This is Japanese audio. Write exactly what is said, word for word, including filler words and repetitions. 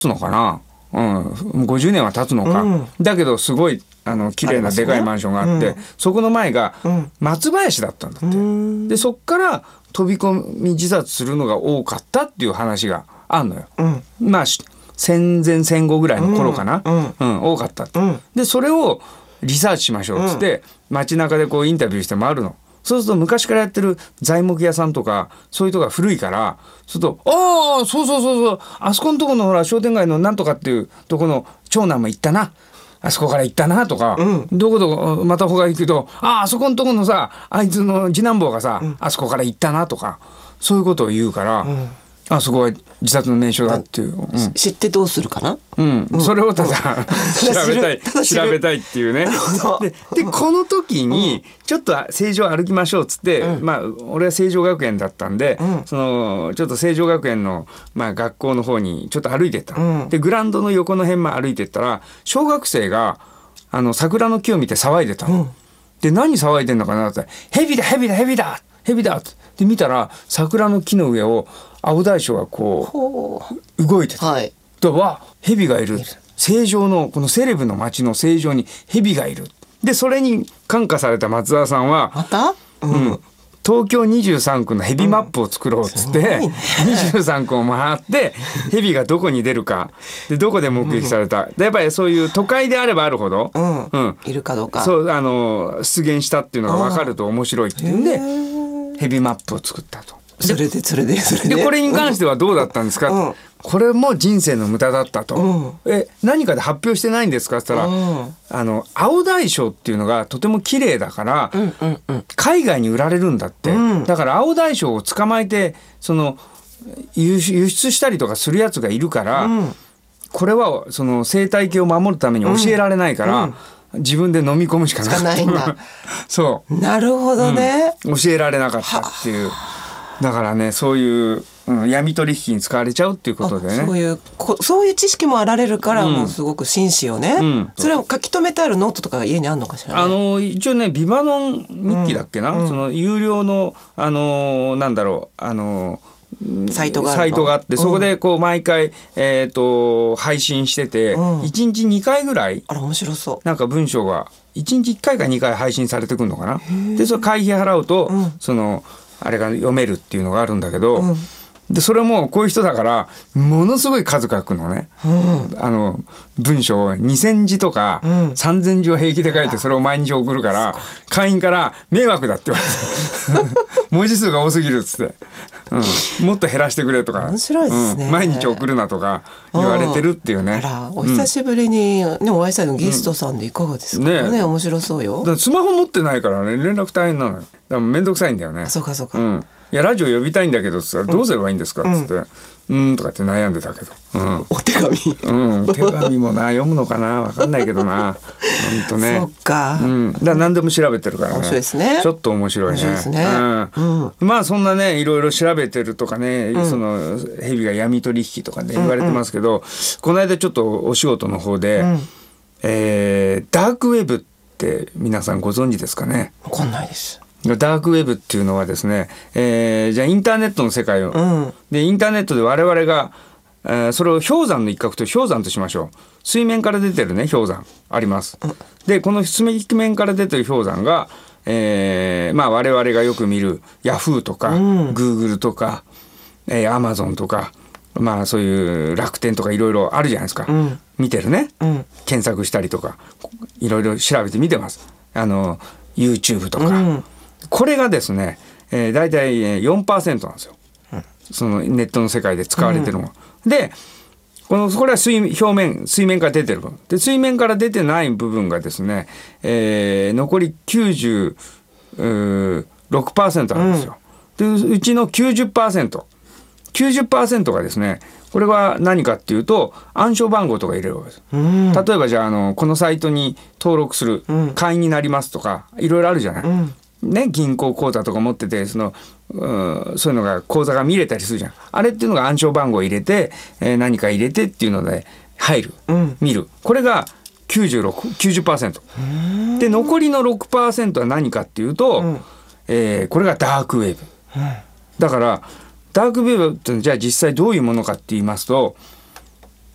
つのかな、うん、ごじゅうねんは経つのか、うん、だけどすごいあの綺麗なでかいマンションがあって、うん、そこの前が松林だったんだって、うん、でそっから飛び込み自殺するのが多かったっていう話があるのよ、うん、まあ戦前戦後ぐらいの頃かな、うんうん、多かったって、うん、でそれをリサーチしましょうっつって、うん、街中でこうインタビューして回るの。そうすると昔からやってる材木屋さんとかそういうとこが古いからすると「ああそうそうそうそうあそこのとこのほら商店街のなんとかっていうとこの長男も行ったなあそこから行ったな」とか、うん、どこどこまた他行くと「あああそこのとこのさあいつの次男坊がさ、うん、あそこから行ったな」とかそういうことを言うから、うん、あそこは自殺の名所だっていう、うん、 知ってどうするかな、 うんうん、それをただ、うん、調べたい調べたいっていうね。で, でこの時にちょっと成城歩きましょうっつって、うん、まあ俺は成城学園だったんで、うん、そのちょっと成城学園の、まあ、学校の方にちょっと歩いてった、うん、でグラウンドの横の辺まで歩いてったら小学生があの桜の木を見て騒いでたの、うん、で何騒いでんのかなってヘビだヘビだヘビだヘビだって見たら桜の木の上を青大将がこう動いてた、はい、でわヘビがいる成城のこのセレブの町の成城にヘビがいるでそれに感化された松田さんはまた、うんうん、東京にじゅうさんくのヘビマップを作ろうっつって、うんね、にじゅうさんくを回ってヘビがどこに出るかでどこで目撃された、うん、でやっぱりそういう都会であればあるほど、 うんうん、いるかどうかそうあの出現したっていうのが分かると面白いっていうんでヘビマップを作ったと。 それでそれでそれででこれに関してはどうだったんですか、うん、これも人生の無駄だったと、うん、え何かで発表してないんですかって言ったら、うん、あの青大将っていうのがとても綺麗だから、うんうんうん、海外に売られるんだって、うん、だから青大将を捕まえてその輸出したりとかするやつがいるから、うん、これはその生態系を守るために教えられないから、うんうん、自分で飲み込むしかないんだそうなるほどね、 うん、教えられなかったっていうだからねそういう、うん、闇取引に使われちゃうっていうことでねそういうこそういう知識もあられるから、うん、もうすごく紳士をね、うん、それを書き留めてあるノートとかが家にあるのかしら、ね、 あの一応ねビバノン日記だっけな、うん、その有料のあのなんだろうあのサイトがあるのサイトがあってそこでこう毎回、えー、と配信してて、うん、いちにちにかいぐらいあら面白そうなんか文章がいちにちいっかいかにかい配信されてくるのかなでそれ会費払うと、うん、そのあれが読めるっていうのがあるんだけど、うん、でそれもこういう人だからものすごい数書くのね、うん、あの文章をにせんじとか、うん、さんぜんじを平気で書いてそれを毎日送るから会員から迷惑だって言われて文字数が多すぎるっつって、うん、もっと減らしてくれとか面白いですね、 うん、毎日送るなとか言われてるっていうね、 あらお久しぶりに、ね、お会いしたのゲストさんでいかがですか、うん、ね, ね面白そうよ。だからスマホ持ってないからね連絡大変なのよ。だからめんどくさいんだよね。 そうかそうか、 うん、いやラジオ呼びたいんだけどっつったらどうすればいいんですかっつって、うんうんとかって悩んでたけど、うん、 お手紙、 うん、手紙もな読むのかな分かんないけどな本当ね。 そっか、 うん、だから何でも調べてるからね。 面白いですね。 ちょっと面白いね。 面白いですね、 うんうん、まあそんなねいろいろ調べてるとかね、うん、そのヘビが闇取引とかね言われてますけど、うんうん、この間ちょっとお仕事の方で、うんえー、ダークウェブって皆さんご存知ですかね。 分かんないです。 ダークウェブっていうのはですね、えー、じゃあインターネットの世界を、うん、でインターネットで我々が、えー、それを氷山の一角と氷山としましょう。水面から出てるね氷山あります、うん、でこの水面から出てる氷山が、えーまあ、我々がよく見るヤフーとか、うん、グーグルとか、えー、アマゾンとか、まあ、そういう楽天とかいろいろあるじゃないですか、うん、見てるね、うん、検索したりとかいろいろ調べて見てます。あの YouTube とか、うんこれがですね、えー、大体 よんパーセント なんですよ、うん、そのネットの世界で使われてるのが、うん、でこのこれは水表面水面から出てる部分で水面から出てない部分がですね、えー、残り きゅうじゅうろくパーセント なんですよ、うん、でうちの きゅうじゅっパーセントきゅうじゅっパーセント がですねこれは何かっていうと暗証番号とか入れるわけです、うん、例えばじゃあ、あのこのサイトに登録する、うん、会員になりますとかいろいろあるじゃない、うんね、銀行口座とか持っててその、うん、そういうのが口座が見れたりするじゃん。あれっていうのが暗証番号入れて、えー、何か入れてっていうので入る、うん、見るこれがきゅうじゅうろく、きゅうじゅっパーセント で残りの ろくパーセント は何かっていうと、うんえー、これがダークウェブ、うん、だからダークウェブってじゃあ実際どういうものかって言いますと